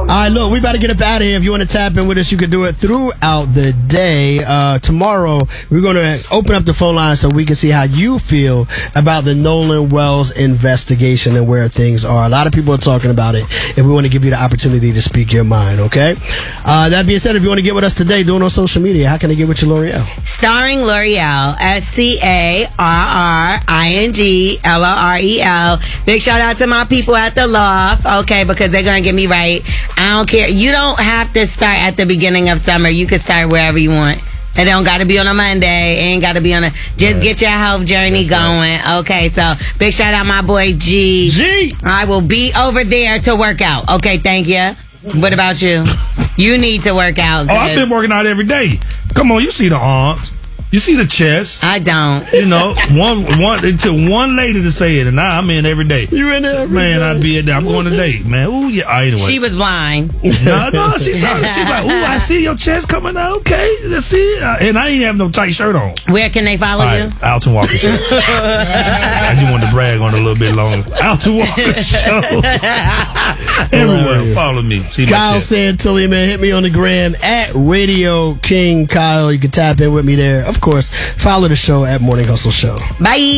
right, look, we about to get up out of here. If you want to tap in with us, you can do it throughout the day. Tomorrow, we're going to open up the phone line so we can see how you feel about the Nolan Wells investigation and where things are. A lot of people are talking about it, and we want to give you the opportunity to speak your mind, okay? That being said, if you want to get with us today, do it on social media. How can I get with you, L'Oreal? Starring L'Oreal, StarringLorel. Big shout out to my people at the Loft, okay, because they're going to get me right. I don't care. You don't have to start at the beginning of summer. You can start wherever you want. It don't got to be on a Monday. It ain't got to be on a... Just get your health journey going. Okay, so big shout out my boy G. I will be over there to work out. Okay, thank you. What about you? You need to work out. Oh, I've been working out every day. Come on, you see the arms. You see the chest. I don't. You know, it took one lady to say it, and now I'm in every day. You in there every day? Man, I'd be in there. I'm going today, man. Ooh, yeah. Anyway. She was blind. No, she's like, ooh, I see your chest coming out. Okay, let's see it. And I ain't have no tight shirt on. Where can they follow you? Alton Walker Show. I just wanted to brag on it a little bit longer. Alton Walker Show. Everywhere, follow me. See my Kyle chest. Santilli, man, hit me on the gram at Radio King Kyle. You can tap in with me there. Of course, follow the show at Morning Hustle Show. Bye.